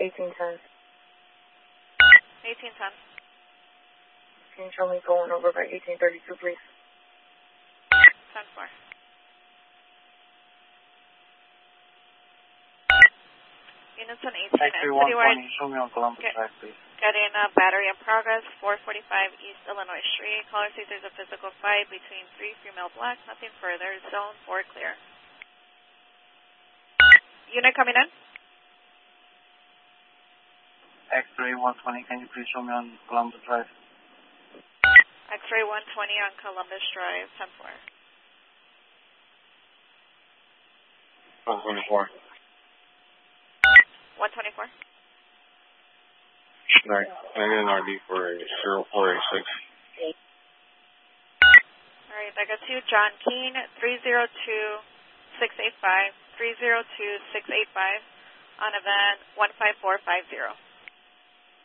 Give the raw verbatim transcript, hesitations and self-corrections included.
eighteen ten. eighteen ten. Can you show me going over by eighteen thirty-two, please? ten four. Units on eighteen and Citywide. Show me on Columbus Get, Drive, please. Getting a battery in progress, four forty-five East Illinois Street. Caller says there's a physical fight between three female blacks. Nothing further. Zone four clear. Unit coming in. X-ray one twenty, can you please show me on Columbus Drive? X-ray one twenty on Columbus Drive, ten four. one twenty-four. one twenty-four. Right. I need an R D for zero four eight six. All right, that gets you John Keene, three zero two six eight five, three zero two six eight five on event one five four five zero.